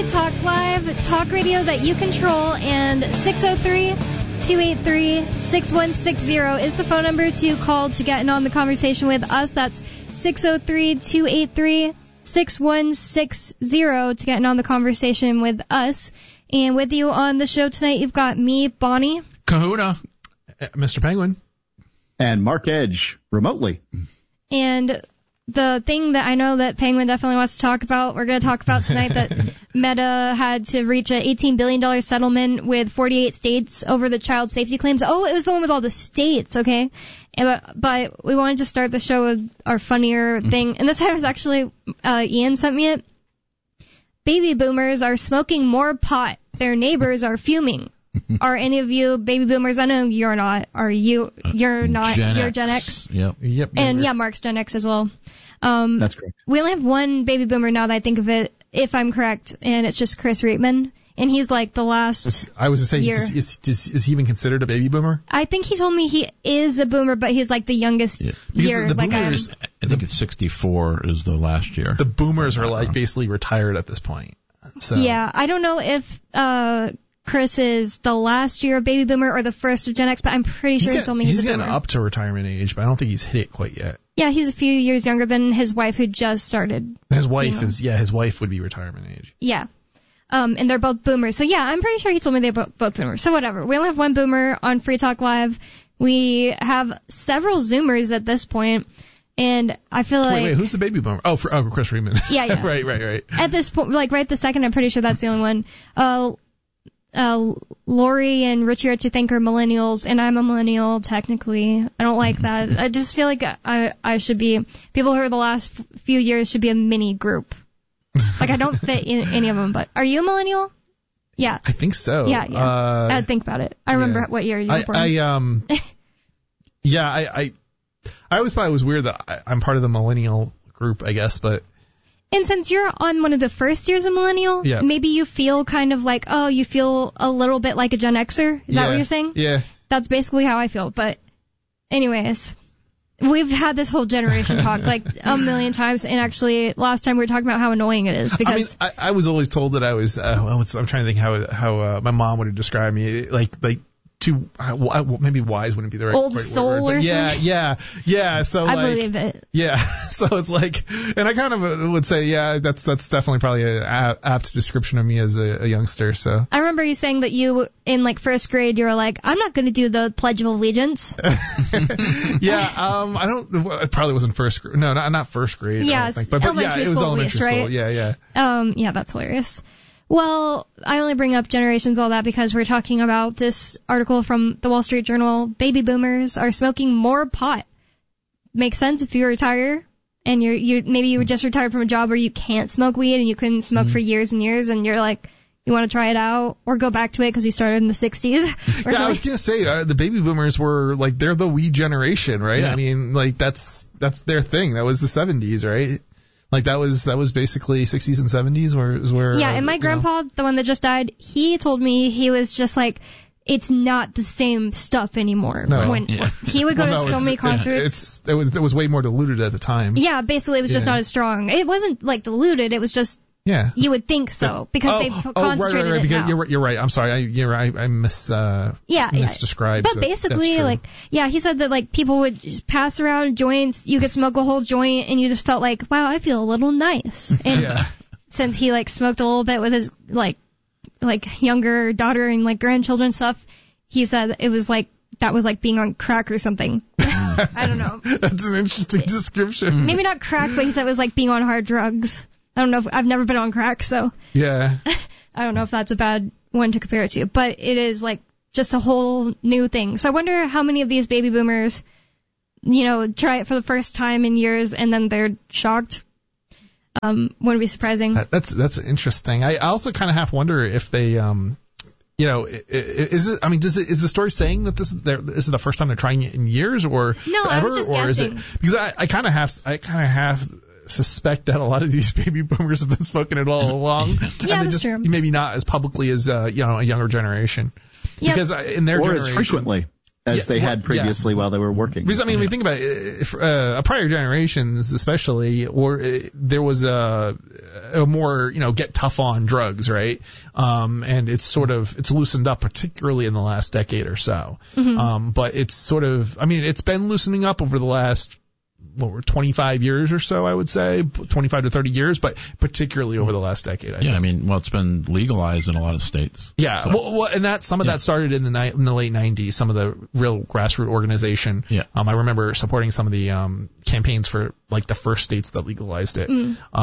Talk Live, talk radio that you control, and 603-283-6160 is the phone number to call to get in on the conversation with us. That's 603-283-6160 to get in on the conversation with us. And with you on the show tonight, you've got me, Bonnie. Kahuna, Mr. Penguin. And Mark Edge, remotely. And the thing that I know that Penguin definitely wants to talk about, we're going to talk about tonight that Meta had to reach an $18 billion settlement with 48 states over the child safety claims. Oh, it was the one with all the states, okay? But we wanted to start the show with our funnier thing. And this time was actually, Ian sent me it. Baby boomers are smoking more pot. Their neighbors are fuming. Are any of you baby boomers? I know you're not. Are you? You're not. You're Gen X. Yep. And yeah, Mark's Gen X as well. That's correct. We only have one baby boomer now that I think of it, if I'm correct, and it's just Chris Reitman. And he's like the last I was to say, year. Is he even considered a baby boomer? I think he told me he is a boomer, but he's like the youngest year. The like boomers, I think it's 64 is the last year. The boomers are like basically retired at this point. So yeah, I don't know if Chris is the last year of baby boomer or the first of Gen X, but I'm pretty sure he told me he's a boomer. He's getting up to retirement age, but I don't think he's hit it quite yet. Yeah, he's a few years younger than his wife who just started. His wife his wife would be retirement age. Yeah. And they're both boomers. So yeah, I'm pretty sure he told me they're both boomers. So whatever. We only have one boomer on Free Talk Live. We have several Zoomers at this point. And I feel like... Wait, who's the baby boomer? Oh, Chris Reitman. Yeah. Right. At this point, like right this second, I'm pretty sure that's the only one. Lori and Richie I think are millennials, and I'm a millennial technically. I don't like that. I just feel like I should be... People who are the last few years should be a mini group. Like I don't fit in any of them, but are you a millennial? Yeah. I think so. Yeah. I'd think about it. I remember what year you were born. I always thought it was weird that I'm part of the millennial group, I guess, but... And since you're on one of the first years of millennial, maybe you feel kind of like, you feel a little bit like a Gen Xer? Is that what you're saying? Yeah. That's basically how I feel, but anyways... We've had this whole generation talk like a million times, and actually last time we were talking about how annoying it is because... I was always told that I was, I'm trying to think how my mom would have described me, like too, maybe wise wouldn't be the right old word. soul or something? Yeah. So I believe it. Yeah. So it's like, and I kind of would say, that's definitely probably an apt description of me as a youngster. So I remember you saying that you, in like first grade, you were like, I'm not going to do the Pledge of Allegiance. It probably wasn't first grade. No, not first grade. Yeah, I don't think. But yeah, it was elementary school. Right? Yeah. Yeah, that's hilarious. Well, I only bring up generations, all that, because we're talking about this article from the Wall Street Journal. Baby boomers are smoking more pot. Makes sense if you retire and maybe you were just retired from a job where you can't smoke weed and you couldn't smoke for years and years, and you're like, you want to try it out or go back to it because you started in the 60s. I was gonna say the baby boomers were like, they're the weed generation, right? Yeah. I mean, like that's their thing. That was the 70s, right? Like that was basically 60s and 70s where yeah, and my grandpa, the one that just died, he told me he was just like, it's not the same stuff anymore. No. He would go to so many concerts. It was way more diluted at the time. Yeah, basically it was just not as strong. It wasn't like diluted, it was just you would think so because they've concentrated right, it now. You're right. I'm sorry. I misdescribed. But basically, he said that like people would just pass around joints. You could smoke a whole joint, and you just felt like, wow, I feel a little nice. And since he like smoked a little bit with his like younger daughter and like grandchildren stuff, he said it was like that was like being on crack or something. I don't know. That's an interesting description. Maybe not crack, but he said it was like being on hard drugs. I don't know. I've never been on crack, so yeah. I don't know if that's a bad one to compare it to, but it is like just a whole new thing. So I wonder how many of these baby boomers, try it for the first time in years and then they're shocked. Wouldn't be surprising. That's interesting. I also kind of have to wonder if they, is it? I mean, is the story saying that this is the first time they're trying it in years or no? Ever, I was just guessing. Is it because I kind of have suspect that a lot of these baby boomers have been smoking it all along. Yeah, and that's true. Maybe not as publicly as a younger generation. Yep. Because in their or generation, as frequently as they had previously while they were working. Because, I mean, when you think about it, prior generations especially, there was a more, get tough on drugs, right? And it's loosened up, particularly in the last decade or so. Mm-hmm. But it's been loosening up over the last 25 years or so, I would say, 25 to 30 years, but particularly over the last decade. I think. It's been legalized in a lot of states. Yeah, so. And that started in the late 90s. Some of the real grassroots organization. Yeah. I remember supporting some of the campaigns for like the first states that legalized it.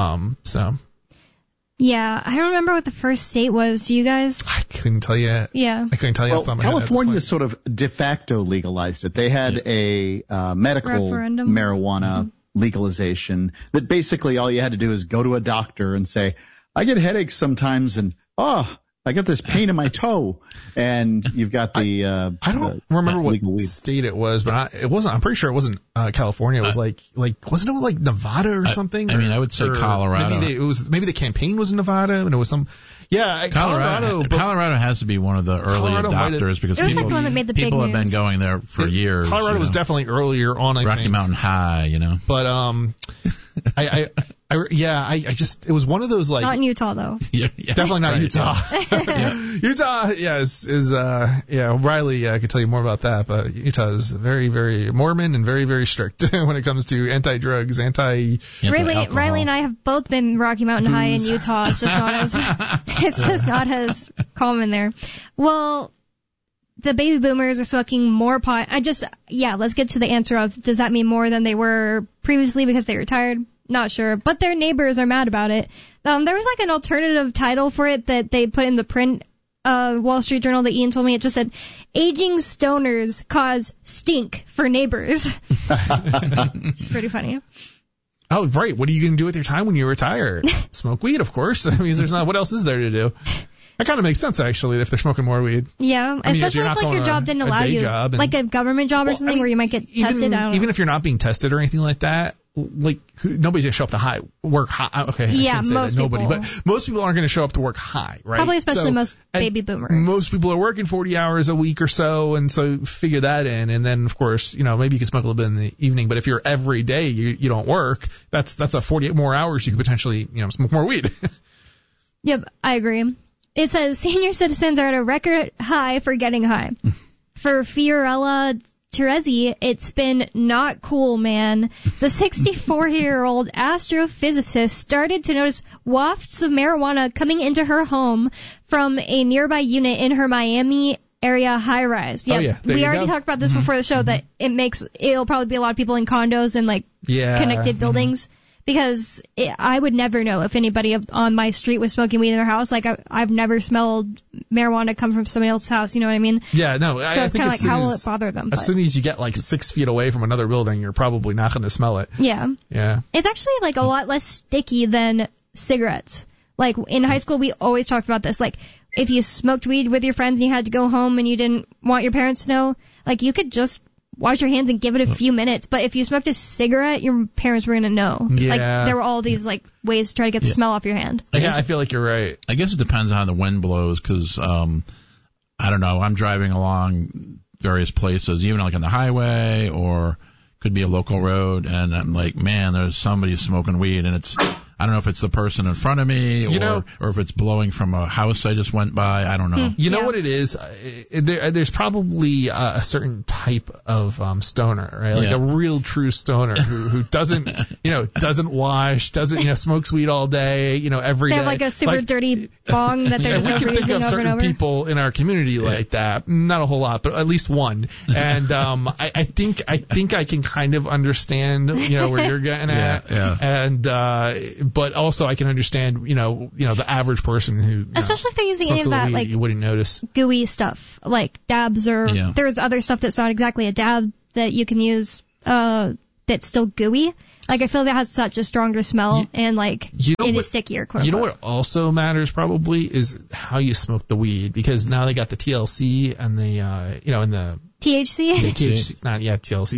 Yeah, I don't remember what the first state was. Do you guys? I couldn't tell you. Yeah. I couldn't tell you. Well, California sort of de facto legalized it. They had a medical referendum. Marijuana legalization that basically all you had to do is go to a doctor and say, I get headaches sometimes and, I got this pain in my toe. And you've got the I don't remember what state it was, but it wasn't. I'm pretty sure it wasn't California. It was like wasn't it like Nevada or something? I would say Colorado. Maybe the campaign was in Nevada, and it was some. Yeah, Colorado has to be one of the early adopters because it was like the one that made the people big have been going there for years. Colorado was definitely earlier on. I Rocky think. Mountain High, But it was one of those like. Not in Utah though. Yeah. Definitely not Utah. Utah, Riley could tell you more about that, but Utah is very, very Mormon and very, very strict when it comes to anti-drugs, Riley and I have both been Rocky Mountain High in Utah. It's just not as common there. Well, the baby boomers are smoking more pot. Let's get to the answer of, does that mean more than they were previously because they retired? Not sure, but their neighbors are mad about it. There was like an alternative title for it that they put in the print Wall Street Journal that Ian told me. It just said, aging stoners cause stink for neighbors. It's pretty funny. Oh, right. What are you going to do with your time when you retire? Smoke weed, of course. I mean, what else is there to do? That kind of makes sense, actually, if they're smoking more weed. Yeah, especially if your job didn't allow you, like a government job or something where you might get tested. Even if you're not being tested or anything like that, nobody's gonna show up to work high. Okay, yeah, most people. But most people aren't gonna show up to work high, right? Probably, especially most baby boomers. Most people are working 40 hours a week or so, and so figure that in, and then of course, maybe you can smoke a little bit in the evening. But if you're every day you don't work, that's a 48 more hours you could potentially smoke more weed. Yep, I agree. It says senior citizens are at a record high for getting high. For Fiorella Terezi, it's been not cool, man. The 64-year-old astrophysicist started to notice wafts of marijuana coming into her home from a nearby unit in her Miami area high-rise. Yeah, we already talked about this before the show, that it'll probably be a lot of people in condos and connected buildings. Because I would never know if anybody on my street was smoking weed in their house. Like, I've never smelled marijuana come from somebody else's house, you know what I mean? Yeah, no. So it's kind of like, how will it bother them? As soon as you get 6 feet away from another building, you're probably not going to smell it. Yeah. Yeah. It's actually a lot less sticky than cigarettes. Like, in high school, we always talked about this. Like, if you smoked weed with your friends and you had to go home and you didn't want your parents to know, you could just wash your hands and give it a few minutes. But if you smoked a cigarette, your parents were going to know. Yeah. There were all these ways to try to get the smell off your hand. I feel like you're right. I guess it depends on how the wind blows because, I don't know, I'm driving along various places, even on the highway or could be a local road, and I'm like, man, there's somebody smoking weed, and I don't know if it's the person in front of me or if it's blowing from a house I just went by. I don't know. You know what it is? There's probably a certain type of stoner, right? A real true stoner who doesn't, doesn't wash, doesn't, smokes weed all day, every day. They have a super dirty bong that they're just we can think of certain people in our community like that. Not a whole lot, but at least one. And I think I can kind of understand, where you're getting at. Yeah. And but also I can understand, the average person who, especially if they're using any of that, you wouldn't notice gooey stuff, like dabs, or there's other stuff that's not exactly a dab that you can use, that's still gooey. I feel that has such a stronger smell and it is stickier. Quote unquote. You know what also matters probably is how you smoke the weed, because now they got the TLC and the, and the THC? Yeah, THC, not yet TLC,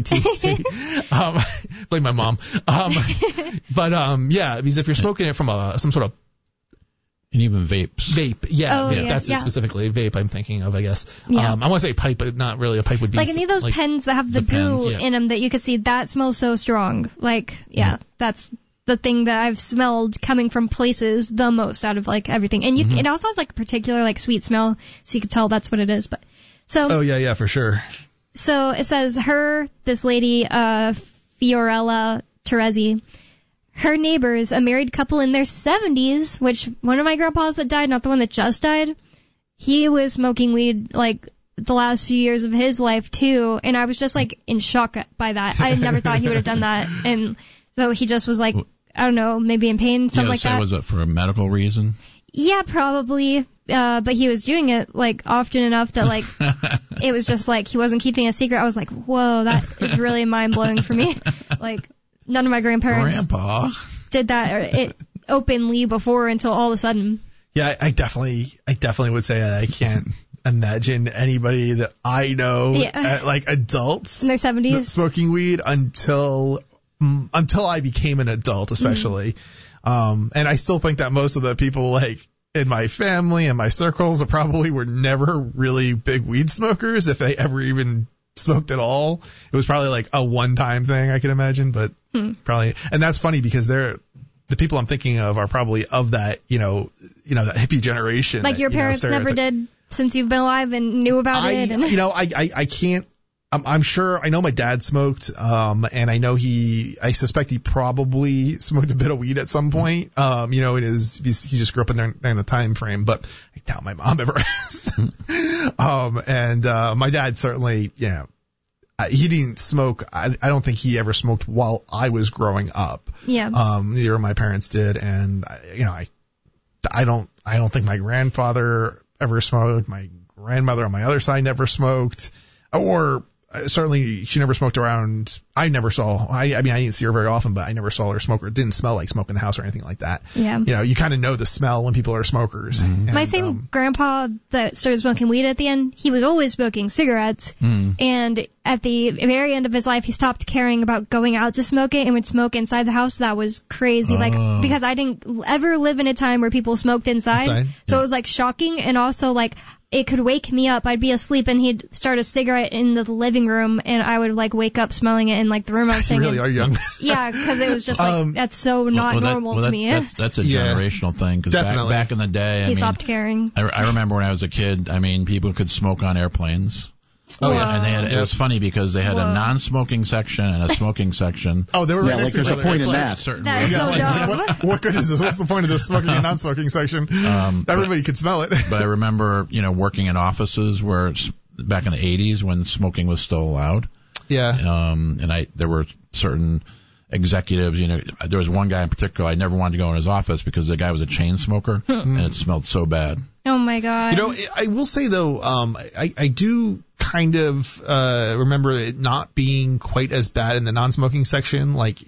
THC. Blame my mom. But because if you're smoking it from some sort of And even vapes. Vape, yeah, Oh, vape. yeah, That's yeah. it specifically. Vape, I'm thinking of, I guess. Yeah. I want to say pipe, but not really. A pipe would be Like any of those like, pens that have the the pens, goo yeah. in them that you can see, that smells so strong. Like, yeah, that's the thing that I've smelled coming from places the most out of like everything. And it also has like a particular like sweet smell, so you can tell that's what it is. But so Oh yeah, for sure. So it says this lady, Fiorella Teresi, her neighbors, a married couple in their 70s, which one of my grandpas that died, not the one that just died, he was smoking weed like the last few years of his life too, and I was just like in shock by that. I never thought he would have done that, and so he just was like, I don't know, maybe in pain, something like that. Was it for a medical reason? Yeah, probably. But he was doing it like often enough that like it was just like he wasn't keeping a secret. I was like, whoa, that is really mind blowing for me. Like none of my grandparents Grandpa. did that openly before until all of a sudden. Yeah, I definitely would say that I can't imagine anybody that I know, like adults, In their 70s. smoking weed until I became an adult, especially. And I still think that most of the people like in my family and my circles probably were never really big weed smokers, if they ever even smoked at all. It was probably like a one-time thing, I can imagine, but probably. And that's funny because the people I'm thinking of are probably of that, that hippie generation. Like that, your parents never did since you've been alive and knew about it. And I can't. I'm sure. I know my dad smoked, and I know I suspect he probably smoked a bit of weed at some point. He just grew up in the time frame, but I doubt my mom ever has. And my dad certainly, he didn't smoke. I don't think he ever smoked while I was growing up. Yeah. Neither of my parents did, and I don't think my grandfather ever smoked. My grandmother on my other side never smoked, or certainly she never smoked around. I never saw. I didn't see her very often, but I never saw her smoke, or it didn't smell like smoke in the house or anything like that. Yeah. You kind of know the smell when people are smokers. Mm-hmm. My same grandpa that started smoking weed at the end, he was always smoking cigarettes. And at the very end of his life, he stopped caring about going out to smoke it and would smoke inside the house. That was crazy. Like, because I didn't ever live in a time where people smoked inside. So it was like shocking, and also like it could wake me up. I'd be asleep and he'd start a cigarette in the living room, and I would like wake up smelling it in like the room I was staying You really in. are young. Yeah, because it was just like that's so not normal to me. That's a generational thing. Because back in the day, he stopped caring. I remember when I was a kid. People could smoke on airplanes. Oh yeah, and it was funny because they had a non-smoking section and a smoking section. Oh, they were right next to each there's a other. point It's in like- that. That is so dumb. What good is this? What's the point of this smoking and non-smoking section? Everybody could smell it. But I remember, working in offices where back in the 80s when smoking was still allowed. Yeah. There were certain executives, there was one guy in particular I never wanted to go in his office because the guy was a chain smoker and it smelled so bad. Oh my god. I will say though, I do kind of remember it not being quite as bad in the non-smoking section. Like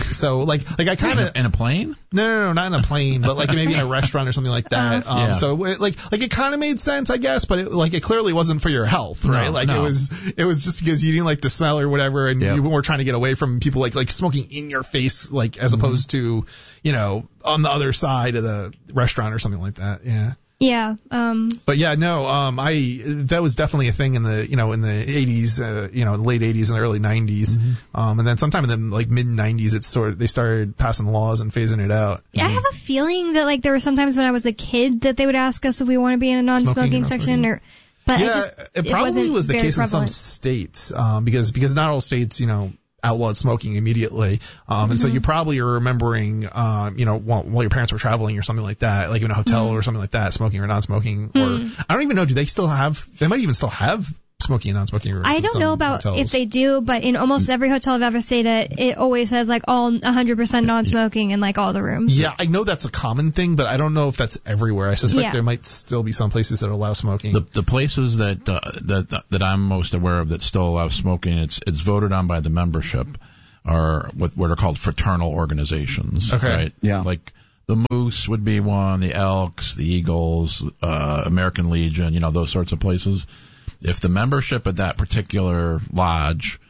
I kind of in a plane? No, not in a plane, but like maybe in a restaurant or something like that. So it kind of made sense, I guess, but it clearly wasn't for your health, right? No. It was just because you didn't like the smell or whatever, and you were trying to get away from people like smoking in your face, like as opposed to on the other side of the restaurant or something like that. Yeah. Yeah. But yeah, no, that was definitely a thing in the, in the 80s, the late 80s and the early 90s. And then sometime in the like mid 90s, they started passing laws and phasing it out. Yeah, I have a feeling that like there were sometimes when I was a kid that they would ask us if we want to be in a non-smoking section but it probably was the case in some states, because not all states, outlawed smoking immediately. And so you probably are remembering, while your parents were traveling or something like that, like in a hotel or something like that, smoking or non-smoking, or I don't even know, they might even still have smoking and non-smoking rooms. I don't know about if they do, but in almost every hotel I've ever stayed at, it always has like all 100% non-smoking in like all the rooms. Yeah, I know that's a common thing, but I don't know if that's everywhere. I suspect there might still be some places that allow smoking. The places that I'm most aware of that still allow smoking, it's voted on by the membership, are what are called fraternal organizations. Okay. Right? Yeah. Like the Moose would be one, the Elks, the Eagles, American Legion, those sorts of places. If the membership at that particular lodge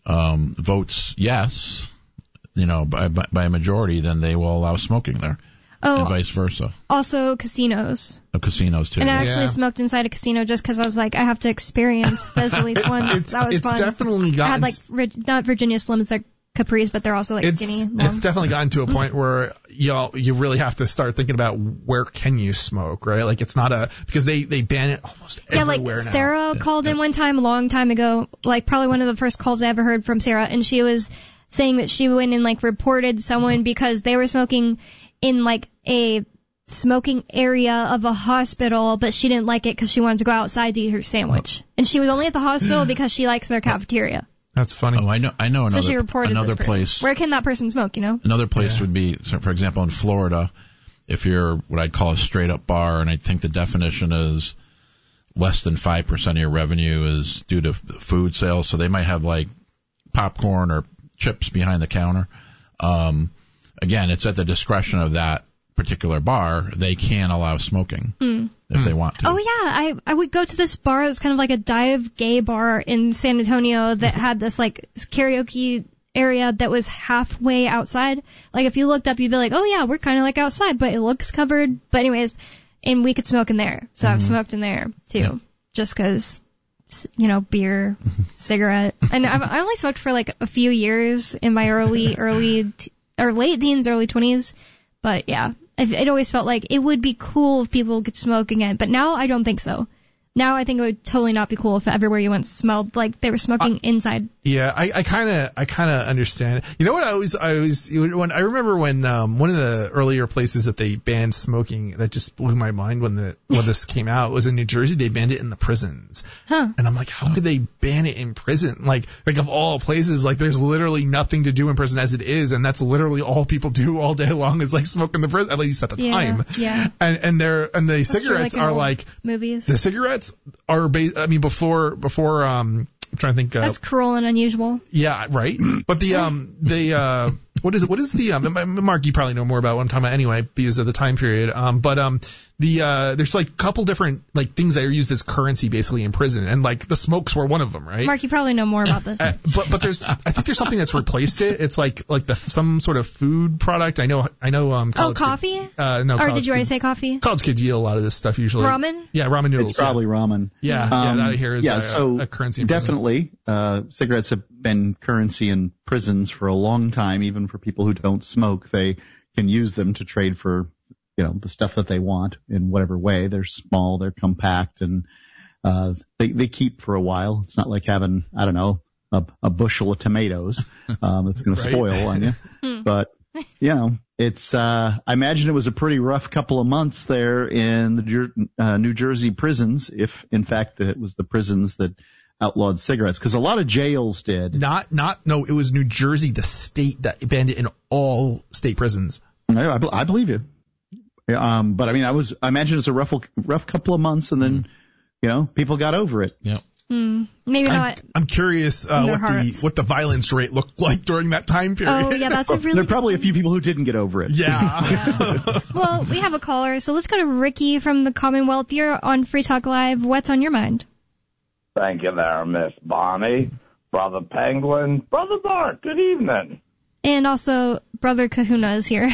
votes yes, by a majority, then they will allow smoking there. and vice versa. Also casinos. Casinos too. And I actually smoked inside a casino just because I was like, I have to experience this at least once. That was fun. It's definitely gotten... I had like, not Virginia Slims, they're Capris, but they're also like skinny. It's definitely gotten to a point where you really have to start thinking about where can you smoke, right? Like it's not because they ban it almost everywhere now. Yeah, like Sarah called in one time a long time ago, like probably one of the first calls I ever heard from Sarah, and she was saying that she went and like reported someone because they were smoking in like a smoking area of a hospital, but she didn't like it because she wanted to go outside to eat her sandwich. And she was only at the hospital because she likes their cafeteria. That's funny. Oh, I know another, so she reported another this place. Where can that person smoke, you know? Another place would be, for example, in Florida, if you're what I'd call a straight up bar, and I think the definition is less than 5% of your revenue is due to food sales. So they might have like popcorn or chips behind the counter. Again, it's at the discretion of that particular bar. They can allow smoking if they want to. Oh yeah, I would go to this bar. It was kind of like a dive gay bar in San Antonio that had this like karaoke area that was halfway outside. Like if you looked up, you'd be like, oh yeah, we're kind of like outside, but it looks covered. But anyways, and we could smoke in there. So I've smoked in there too, just because, you know, beer, cigarette. And I only smoked for like a few years in my late teens, early 20s. But yeah, it always felt like it would be cool if people could smoke again. But now I don't think so. Now I think it would totally not be cool if everywhere you went smelled like they were smoking inside. Yeah, I kind of understand. You know what I remember when one of the earlier places that they banned smoking that just blew my mind when this came out was in New Jersey. They banned it in the prisons. And I'm like, how could they ban it in prison? Like of all places, like there's literally nothing to do in prison as it is, and that's literally all people do all day long is like smoke in the prison, at least at the time. Yeah. And the cigarettes true, like are like movies. The cigarettes are before I'm trying to think. That's cruel and unusual. Yeah, right. But what is the Mark? You probably know more about what I'm talking about anyway because of the time period. There's like a couple different like things that are used as currency basically in prison, and like the smokes were one of them, right? Mark, you probably know more about this. But I think there's something that's replaced it. It's like some sort of food product. I know. Coffee? Kids, no. Or did you already say coffee? College kids eat a lot of this stuff usually. Ramen? Yeah, ramen noodles. It's probably ramen. Yeah, that I hear is a currency in prison. Definitely, cigarettes have been currency in prisons for a long time. Even for people who don't smoke, they can use them to trade for, you know, the stuff that they want in whatever way. They're small, they're compact, and they keep for a while. It's not like having, I don't know, a bushel of tomatoes that's going to spoil on you. But, you know, it's I imagine it was a pretty rough couple of months there in the New Jersey prisons, if in fact it was the prisons that outlawed cigarettes, because a lot of jails did. No, it was New Jersey, the state that banned it in all state prisons. I believe you. But I mean, I imagine it's a rough couple of months, and then, you know, people got over it. Yeah. Maybe not. I'm curious what the violence rate looked like during that time period. Oh yeah, that's a really. There are probably a few people who didn't get over it. Yeah. Well, we have a caller, so let's go to Ricky from the Commonwealth. You're on Free Talk Live. What's on your mind? Thank you there, Miss Bonnie. Brother Penguin. Brother Bart, good evening. And also, Brother Kahuna is here.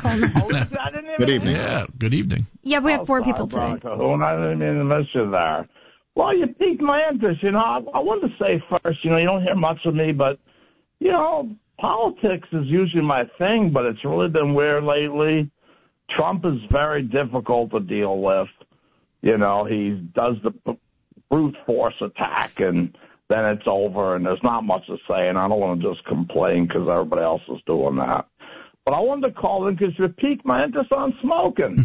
Good evening. Yeah, good evening. Yeah, we have 4 people today. Brother Kahuna, I didn't mean to miss you there. Well, you piqued my interest. You know, I wanted to say first, you know, you don't hear much of me, but, you know, politics is usually my thing, but it's really been weird lately. Trump is very difficult to deal with. You know, he does the brute force attack, and then it's over, and there's not much to say, and I don't want to just complain because everybody else is doing that. But I wanted to call in because you piqued my interest on smoking.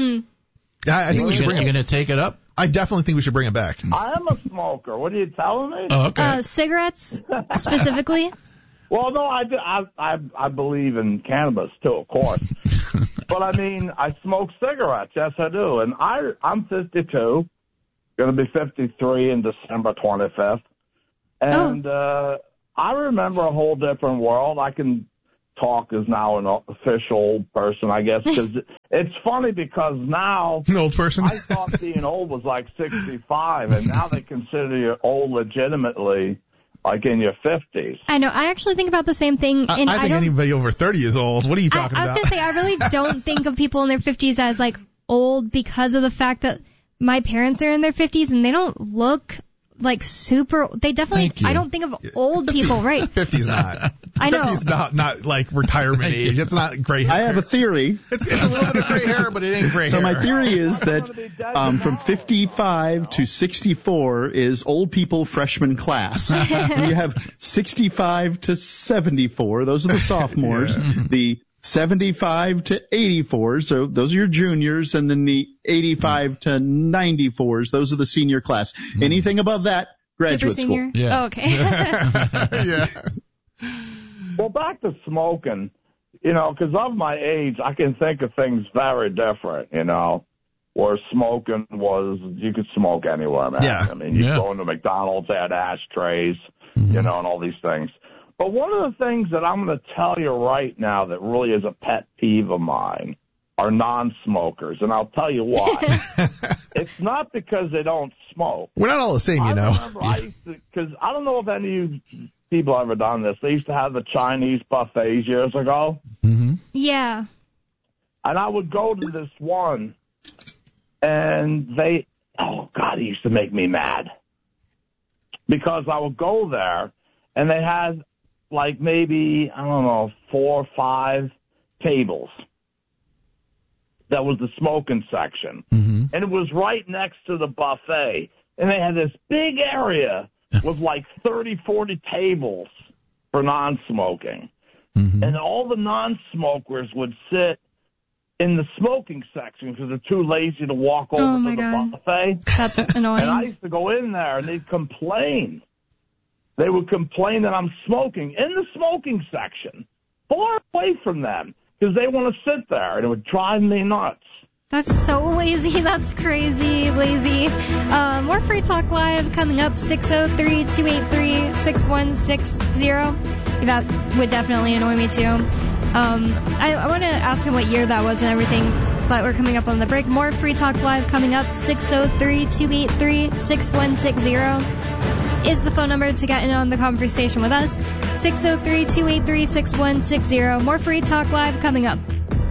I think we should bring it. You're going to take it up? I definitely think we should bring it back. I am a smoker. What are you telling me? Oh, okay. Cigarettes, specifically? Well, no, I believe in cannabis, too, of course. But, I mean, I smoke cigarettes. Yes, I do. And I'm 52, going to be 53 in December 25th. And I remember a whole different world. I can talk as now an official person, I guess, because it's funny because now an old person. I thought being old was like 65, and now they consider you old legitimately like in your 50s. I know. I actually think about the same thing. And I think anybody over 30 is old. What are you talking I was about? going to say, I really don't think of people in their 50s as, like, old because of the fact that my parents are in their 50s and they don't look like super. They definitely. Thank you. I don't think of old people, right? 50's not. I know. 50's not like retirement age. It's not gray hair. I have a theory. It's a little bit of gray hair, but it ain't gray So hair. my theory is that from 55 to 64 is old people freshman class. And you have 65 to 74. Those are the sophomores. The 75 to 84, so those are your juniors, and then the 85 to 94s, those are the senior class. Anything above that, graduate Super senior? school. Yeah. Oh, okay. Yeah. Well, back to smoking, because of my age, I can think of things very different, where smoking was, you could smoke anywhere, man. Yeah. I mean, you go into McDonald's, they had ashtrays, and all these things. But one of the things that I'm going to tell you right now that really is a pet peeve of mine are non-smokers, and I'll tell you why. It's not because they don't smoke. We're not all the same, I remember because I don't know if any of you people ever done this. They used to have the Chinese buffets years ago. Mm-hmm. Yeah. And I would go to this one, and it used to make me mad. Because I would go there, and they had, like, maybe, 4 or 5 tables. That was the smoking section. Mm-hmm. And it was right next to the buffet. And they had this big area with, like, 30, 40 tables for non-smoking. Mm-hmm. And all the non-smokers would sit in the smoking section because they're too lazy to walk over to the buffet. That's annoying. And I used to go in there, and they'd complain. They would complain that I'm smoking in the smoking section, far away from them, because they want to sit there, and it would drive me nuts. That's so lazy. That's crazy lazy. More Free Talk Live coming up, 603-283-6160. That would definitely annoy me, too. I want to ask him what year that was and everything, but we're coming up on the break. More Free Talk Live coming up, 603-283-6160 is the phone number to get in on the conversation with us. 603-283-6160. More Free Talk Live coming up.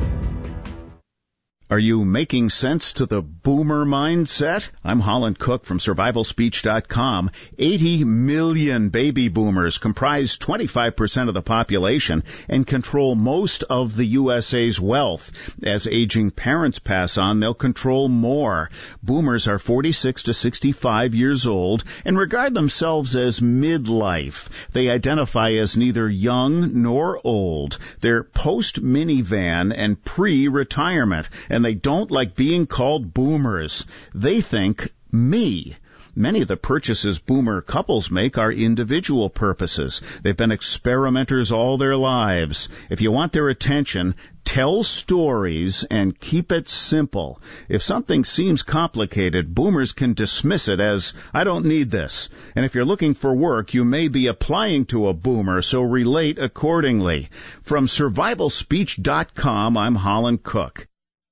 Are you making sense to the boomer mindset? I'm Holland Cook from survivalspeech.com. 80 million baby boomers comprise 25% of the population and control most of the USA's wealth. As aging parents pass on, they'll control more. Boomers are 46 to 65 years old and regard themselves as midlife. They identify as neither young nor old. They're post-minivan and pre-retirement, and they don't like being called boomers. They think me. Many of the purchases boomer couples make are individual purposes. They've been experimenters all their lives. If you want their attention, tell stories and keep it simple. If something seems complicated, boomers can dismiss it as, I don't need this. And if you're looking for work, you may be applying to a boomer, so relate accordingly. From survivalspeech.com, I'm Holland Cook.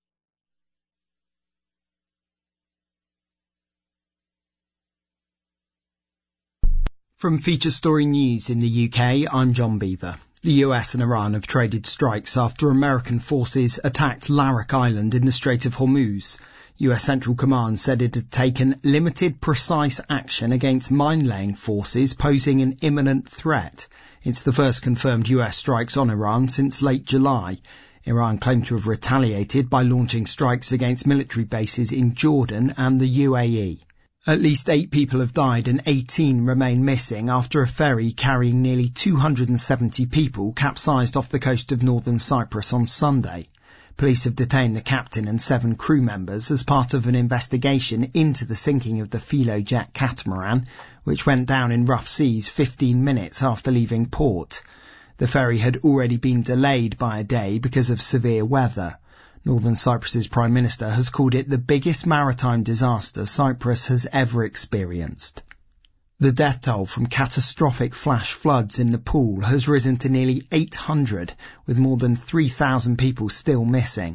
From Feature Story News in the UK, I'm John Beaver. The US and Iran have traded strikes after American forces attacked Larak Island in the Strait of Hormuz. US Central Command said it had taken limited, precise action against mine-laying forces posing an imminent threat. It's the first confirmed US strikes on Iran since late July. Iran claimed to have retaliated by launching strikes against military bases in Jordan and the UAE. At least 8 people have died and 18 remain missing after a ferry carrying nearly 270 people capsized off the coast of northern Cyprus on Sunday. Police have detained the captain and 7 crew members as part of an investigation into the sinking of the Filojet catamaran, which went down in rough seas 15 minutes after leaving port. The ferry had already been delayed by a day because of severe weather. Northern Cyprus's Prime Minister has called it the biggest maritime disaster Cyprus has ever experienced. The death toll from catastrophic flash floods in Nepal has risen to nearly 800, with more than 3,000 people still missing.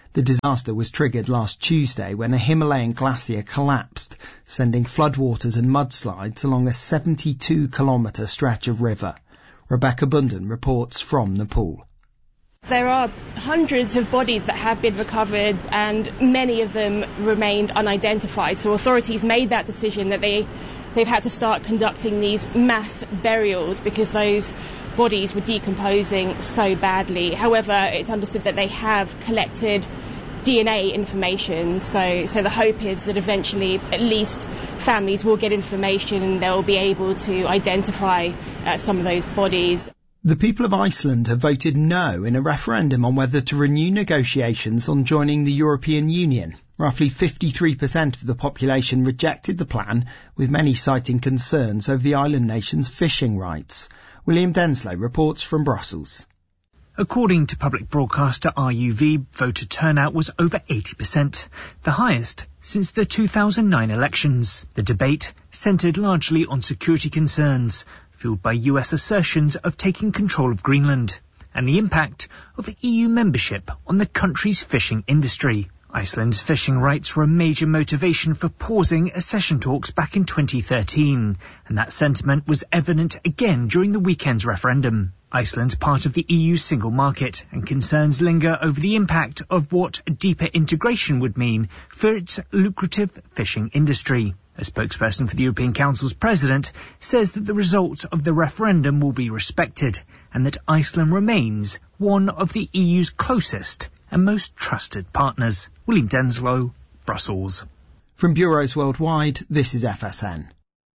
The disaster was triggered last Tuesday when a Himalayan glacier collapsed, sending floodwaters and mudslides along a 72-kilometre stretch of river. Rebecca Bunden reports from Nepal. There are hundreds of bodies that have been recovered and many of them remained unidentified. So authorities made that decision that they've had to start conducting these mass burials because those bodies were decomposing so badly. However, it's understood that they have collected DNA information, so the hope is that eventually at least families will get information and they'll be able to identify some of those bodies. The people of Iceland have voted no in a referendum on whether to renew negotiations on joining the European Union. Roughly 53% of the population rejected the plan, with many citing concerns over the island nation's fishing rights. William Denslow reports from Brussels. According to public broadcaster RUV, voter turnout was over 80%, the highest since the 2009 elections. The debate centred largely on security concerns, fueled by US assertions of taking control of Greenland, and the impact of EU membership on the country's fishing industry. Iceland's fishing rights were a major motivation for pausing accession talks back in 2013, and that sentiment was evident again during the weekend's referendum. Iceland's part of the EU single market, and concerns linger over the impact of what deeper integration would mean for its lucrative fishing industry. A spokesperson for the European Council's president says that the result of the referendum will be respected and that Iceland remains one of the EU's closest and most trusted partners. William Denslow, Brussels. From bureaus worldwide, this is FSN.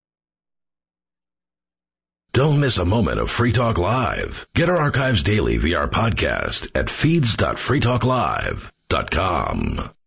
Don't miss a moment of Free Talk Live. Get our archives daily via our podcast at feeds.freetalklive.com.